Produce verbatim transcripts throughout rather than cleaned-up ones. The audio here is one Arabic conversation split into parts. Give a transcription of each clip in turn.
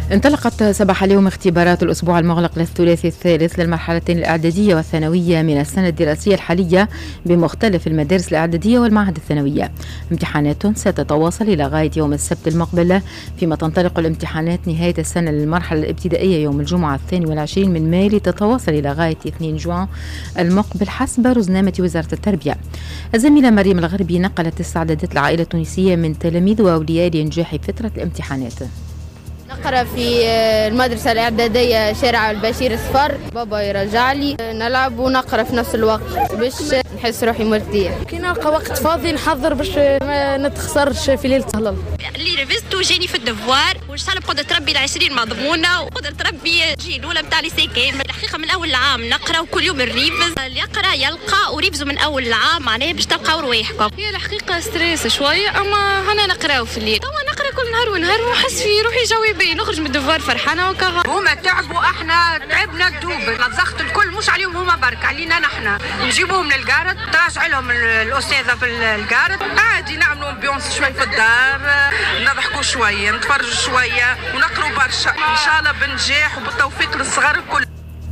انطلقت صباح اليوم اختبارات الأسبوع المغلق للثلاثي الثالث للمرحلتين الإعدادية والثانوية من السنة الدراسية الحالية بمختلف المدارس الإعدادية والمعهد الثانوية. امتحانات ستتواصل إلى غاية يوم السبت المقبل، فيما تنطلق الامتحانات نهاية السنة للمرحلة الابتدائية يوم الجمعة الثاني والعشرين من مايو لتتواصل إلى غاية اثنين جوان المقبل حسب رزنامة وزارة التربية. الزميلة مريم الغربي نقلت استعدادات العائلة التونسية من تلاميذ وأولياء لإنجاح فترة الامتحانات. نقرأ في المدرسة الإعدادية شارع البشير الصفر، بابا يرجع لي نلعب ونقرأ في نفس الوقت باش نحس روحي مرتاح. كي نلقى وقت فاضي نحضر باش ما نتخسرش في ليلة الهلال. اللي رفزتو جاني في الدفوار وان شاء الله بقدرة ربي العشرين مضمونة وقدرة ربي تجي الأولى متاع لي سيكين. الحقيقة من أول العام نقرأ وكل يوم نريفز، اللي يقرأ يلقى وريفزوا من أول العام معناها باش تلقاو رواحكم. هي الحقيقة ستريس شوية، أما هنا نقرأو في الليل. طبعا نقرأ كل نهار ونهار ونحس في روحي جوي بي، نخرج من الدفوار فرحانة وكهر. هما تعبوا احنا تعبنا كدوب، الضغط الكل مش عليهم هما برك علينا نحن، نجيبوهم للجارد تراجع لهم الأستاذة في الجارد، عادي نعملوا امبيونس شوي في الدار، نضحكوا شوية نتفرجوا شوية ونقروا برشا، إن شاء الله بنجاح وبالتوفيق للصغار الكل.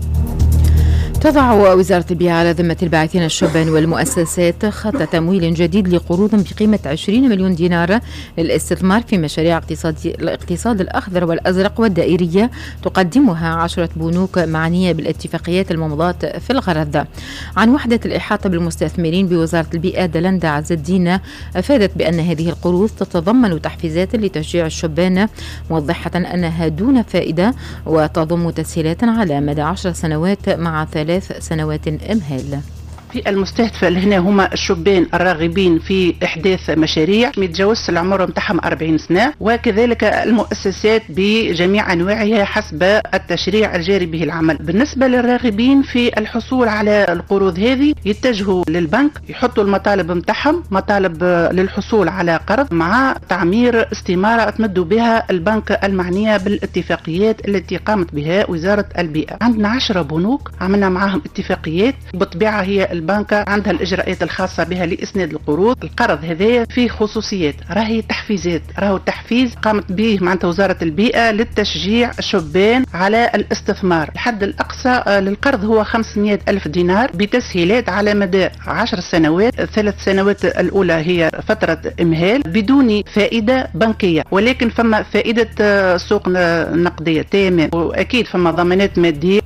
تضع وزارة البيئة على ذمة الباعثين الشبان والمؤسسات خط تمويل جديد لقروض بقيمة عشرين مليون دينار للاستثمار في مشاريع الاقتصاد الأخضر والأزرق والدائرية، تقدمها عشرة بنوك معنية بالاتفاقيات الممضاة في الغرض. عن وحدة الإحاطة بالمستثمرين بوزارة البيئة دلندا عز الدين أفادت بأن هذه القروض تتضمن تحفيزات لتشجيع الشبان، موضحة أنها دون فائدة وتضم تسهيلات على مدى عشر سنوات مع ثلاث سنوات إمهال. في المستهدفة اللي هنا هما الشبان الراغبين في إحداث مشاريع متجاوز العمر متاعهم أربعين سنة، وكذلك المؤسسات بجميع أنواعها حسب التشريع الجاري به العمل. بالنسبة للراغبين في الحصول على القروض هذه يتجهوا للبنك، يحطوا المطالب متاعهم، مطالب للحصول على قرض مع تعمير استمارة تمدوا بها البنك المعنية بالاتفاقيات التي قامت بها وزارة البيئة. عندنا عشرة بنوك عملنا معهم اتفاقيات، بالطبيعة هي البنكة عندها الإجراءات الخاصة بها لإسناد القروض. القرض هذا فيه خصوصيات، راهي تحفيزات، راهو تحفيز قامت به معناتها وزارة البيئة للتشجيع الشبان على الاستثمار. الحد الأقصى للقرض هو خمسمائة ألف دينار بتسهيلات على مدى عشر سنوات. الثلاث سنوات الأولى هي فترة إمهال بدون فائدة بنكية، ولكن فما فائدة سوق نقدية تامة، وأكيد فما ضمانات مادية.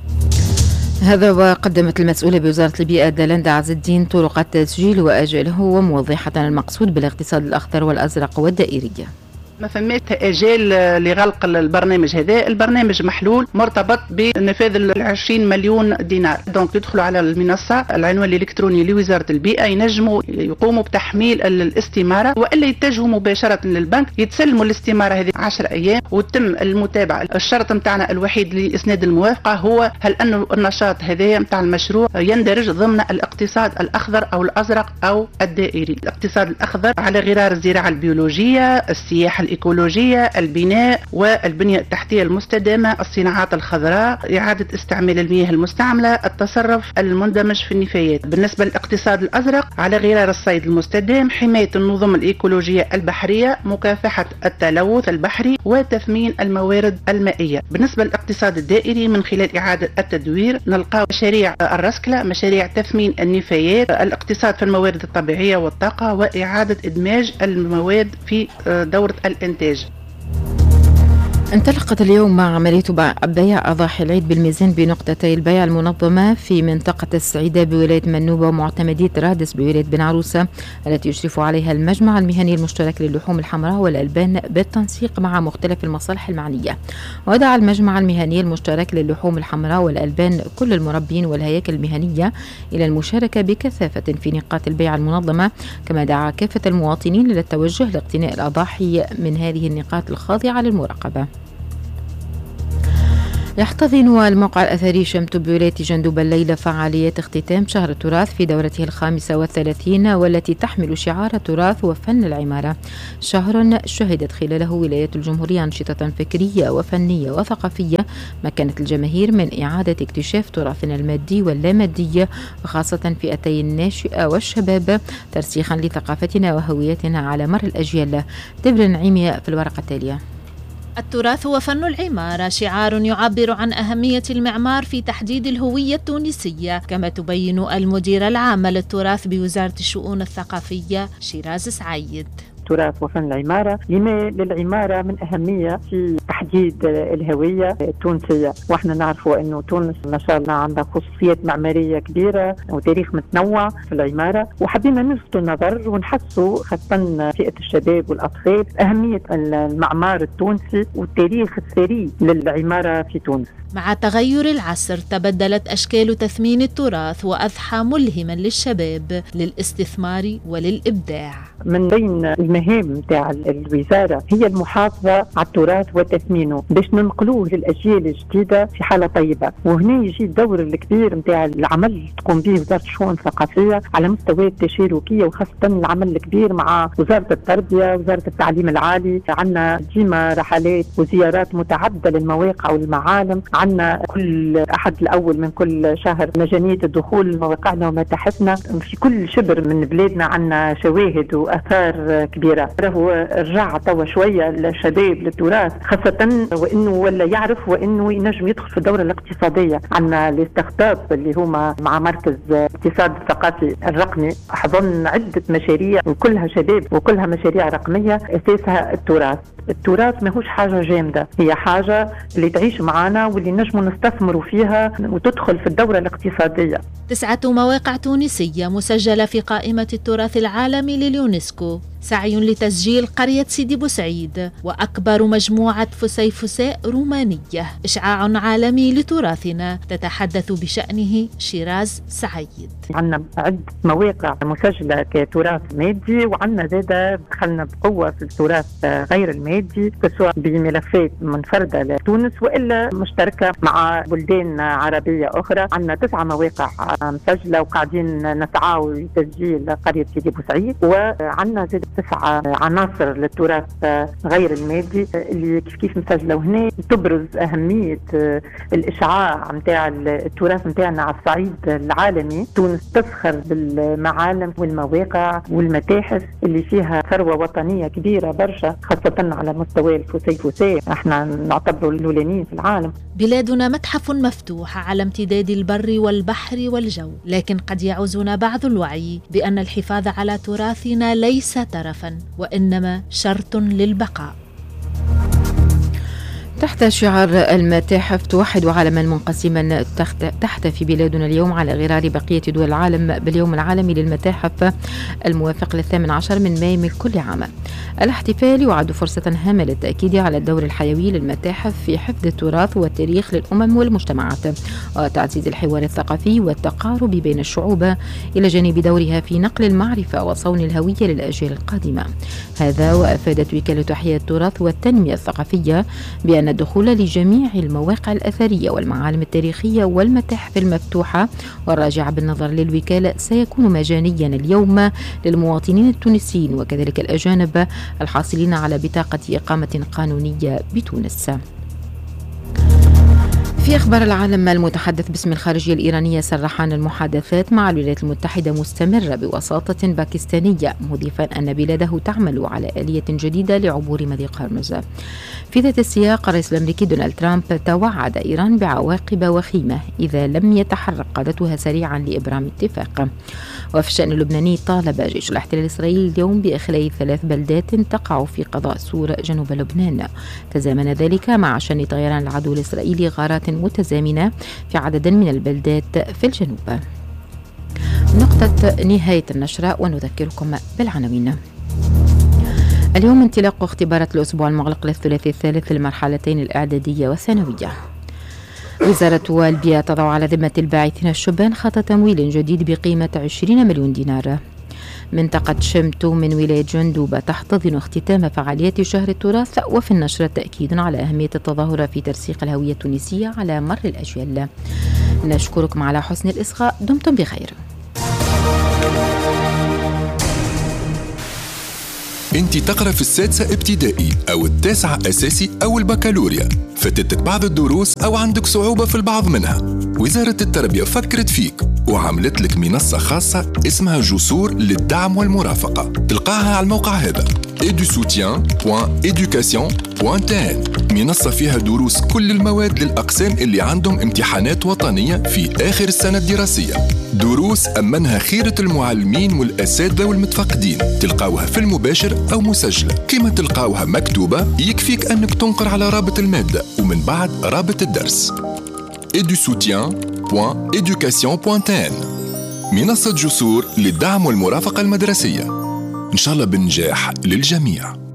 هذا وقدمت المسؤولة بوزارة البيئة دلندا عز الدين طرق التسجيل وأجله، وموضحة المقصود بالاقتصاد الأخضر والأزرق والدائري. ما فماش اجال لغلق البرنامج هذا، البرنامج محلول مرتبط بنفاذ العشرين مليون دينار. دونك يدخلوا على المنصة العنوان الإلكتروني لوزارة البيئة، ينجموا يقوموا بتحميل الاستمارة وإلا يتجهوا مباشرة للبنك يتسلموا الاستمارة هذه عشر أيام وتم المتابعة. الشرط متاعنا الوحيد لإسناد الموافقة هو هل أن النشاط هذا متاع المشروع يندرج ضمن الاقتصاد الأخضر أو الأزرق أو الدائري. الاقتصاد الأخضر على غرار الزراعة البيولوجية، السياحة الإيكولوجية، البناء والبنية التحتية المستدامة، الصناعات الخضراء، إعادة استعمال المياه المستعملة، التصرف المندمج في النفايات. بالنسبة للاقتصاد الأزرق على غرار الصيد المستدام، حماية النظم الإيكولوجية البحرية، مكافحة التلوث البحري وتثمين الموارد المائية. بالنسبة للاقتصاد الدائري من خلال إعادة التدوير نلقى مشاريع الرسكلة، مشاريع تثمين النفايات، الاقتصاد في الموارد الطبيعية والطاقة، وإعادة إدماج المواد في دورة الإنتاج. انطلقت اليوم مع عملية بيع أضاحي العيد بالميزان بنقطتي البيع المنظمة في منطقة السعيدة بولاية منوبة ومعتمدية رادس بولاية بن عروسة، التي يشرف عليها المجمع المهني المشترك للحوم الحمراء والألبان بالتنسيق مع مختلف المصالح المعنية. ودعا المجمع المهني المشترك للحوم الحمراء والألبان كل المربين والهياكل المهنية إلى المشاركة بكثافة في نقاط البيع المنظمة، كما دعا كافة المواطنين إلى التوجه لاقتناء الأضاحي من هذه النقاط الخاضعة للمراقبة. يحتضن الموقع الأثري شمت بولاية جندوب الليلة فعاليات اختتام شهر التراث في دورته الخامسة والثلاثين، والتي تحمل شعار التراث وفن العمارة، شهر شهدت خلاله ولاية الجمهورية أنشطة فكرية وفنية وثقافية مكنت الجماهير من إعادة اكتشاف تراثنا المادي واللامادي، وخاصة فئتي الناشئة والشباب، ترسيخا لثقافتنا وهويتنا على مر الأجيال. دبر النعيمية في الورقة التالية. التراث وفن العمارة شعار يعبر عن أهمية المعمار في تحديد الهوية التونسية، كما تبين المديرة العامة للتراث بوزارة الشؤون الثقافية شيراز سعيد. التراث وفن العمارة لما للعمارة من أهمية في تحديد الهوية التونسية، وإحنا نعرفوا أنه تونس ما شاء الله عندها خصوصيات معمارية كبيرة وتاريخ متنوع في العمارة، وحبينا نلفت النظر ونحسوا خاصة فئة الشباب والأطفال أهمية المعمار التونسي والتاريخ الثري للعمارة في تونس. مع تغير العصر تبدلت أشكال تثمين التراث وأضحى ملهما للشباب للاستثمار وللإبداع. من بين المهام متاع الوزارة هي المحافظة على التراث وتثمينه باش ننقلوه للأجيال الجديدة في حالة طيبة، وهنا يجي الدور الكبير متاع العمل اللي تقوم به وزارة الشؤون الثقافية على مستوى التشاركية، وخاصة العمل الكبير مع وزارة التربية وزارة التعليم العالي. عندنا ديما رحلات وزيارات متعددة للمواقع والمعالم، عندنا كل أحد الأول من كل شهر مجانية الدخول لمواقعنا ومتاحفنا في كل شبر من بلادنا. عندنا شواهد وآثار كبيرة. راهو رجع توا شوية الشباب للتراث خاصة، وإنه ولا يعرف وإنه ينجم يدخل في الدورة الاقتصادية. عندنا الاستخدام اللي هما مع مركز الاقتصاد الثقافي الرقمي، أظن عدة مشاريع وكلها شباب وكلها مشاريع رقمية أساسها التراث. التراث ماهوش حاجة جامدة، هي حاجة اللي تعيش معنا واللي نجموا نستثمروا فيها وتدخل في الدورة الاقتصادية. تسعة مواقع تونسية مسجلة في قائمة التراث العالمي لليونسكو، سعي لتسجيل قرية سيدي بوسعيد وأكبر مجموعة فسيفساء رومانية، إشعاع عالمي لتراثنا تتحدث بشأنه شيراز سعيد. عندنا عدة مواقع مسجلة كتراث مادي، وعندنا زادة دخلنا بقوة في التراث غير المادي سواء بملفات منفردة لتونس وإلا مشتركة مع بلدان عربية أخرى. عندنا تسعة مواقع مسجلة وقاعدين نسعى لتسجيل قرية سيدي بوسعيد، وعندنا زادة تسعة عناصر للتراث غير المادي اللي كيف كيف مسجلة، وهنا تبرز أهمية الإشعاع متاع التراث متاعنا على الصعيد العالمي. تونس تفخر بالمعالم والمواقع والمتاحف اللي فيها ثروة وطنية كبيرة برشا، خاصة على مستوى الفسيفساء، احنا نعتبر الأولانيين في العالم. بلادنا متحف مفتوح على امتداد البر والبحر والجو، لكن قد يعوزنا بعض الوعي بأن الحفاظ على تراثنا ليس ترفا وإنما شرط للبقاء. تحت شعار المتاحف توحد عالما منقسما تحتفي بلادنا اليوم على غرار بقية دول العالم باليوم العالمي للمتاحف الموافق للثامن عشر من ماي من كل عام. الاحتفال يعد فرصة هامة للتأكيد على الدور الحيوي للمتاحف في حفظ التراث والتاريخ للأمم والمجتمعات وتعزيز الحوار الثقافي والتقارب بين الشعوب إلى جانب دورها في نقل المعرفة وصون الهوية للأجيال القادمة. هذا وأفادت وكالة أحياء التراث والتنمية الثقافية بأن الدخول لجميع المواقع الأثرية والمعالم التاريخية والمتاحف المفتوحة والراجعة بالنظر للوكالة سيكون مجانيا اليوم للمواطنين التونسيين وكذلك الأجانب الحاصلين على بطاقة إقامة قانونية بتونس. في أخبار العالم، المتحدث باسم الخارجية الإيرانية صرح أن المحادثات مع الولايات المتحدة مستمرة بوساطة باكستانية، مضيفا أن بلاده تعمل على آلية جديدة لعبور مضيق هرمز. في ذات السياق، الرئيس الأمريكي دونالد ترامب توعد إيران بعواقب وخيمة إذا لم يتحرك قادتها سريعا لإبرام اتفاق. وفي الشأن اللبناني، طالب جيش الاحتلال الإسرائيلي اليوم بإخلاء ثلاث بلدات تقع في قضاء سور جنوب لبنان. تزامن ذلك مع شن طيران العدو الإسرائيلي غارات متزامنة في عدد من البلدات في الجنوب. نقطة نهاية النشرة ونذكركم بالعناوين. اليوم انطلاق اختبارات الأسبوع المغلق للثلاثي الثالث للمرحلتين الإعدادية والثانوية. وزارة البيئة تضع على ذمة الباعثين الشبان خط تمويل جديد بقيمة عشرين مليون دينار. منطقة شمتو من ولاية جندوبة تحتضن اختتام فعاليات شهر التراث. وفي النشرة تأكيد على أهمية التظاهر في ترسيخ الهوية التونسية على مر الأجيال. نشكركم على حسن الإصغاء، دمتم بخير. انت تقرأ في السادسة ابتدائي أو التاسعة أساسي أو البكالوريا، فاتتك بعض الدروس أو عندك صعوبة في البعض منها. وزارة التربية فكرت فيك وعملت لك منصة خاصة اسمها جسور للدعم والمرافقة، تلقاها على الموقع هذا. edusoutien بوان إدوكاسيون بوان تي إن، منصة فيها دروس كل المواد للأقسام اللي عندهم امتحانات وطنية في آخر السنة الدراسية. دروس أمنها خيرة المعلمين والأساتذة والمتفقدين، تلقاوها في المباشر أو مسجلة. كما تلقاوها مكتوبة يكفيك أنك تنقر على رابط المادة ومن بعد رابط الدرس. edusoutien بوان إدوكاسيون بوان تي إن، منصة جسور للدعم والمرافقة المدرسية. إن شاء الله بالنجاح للجميع.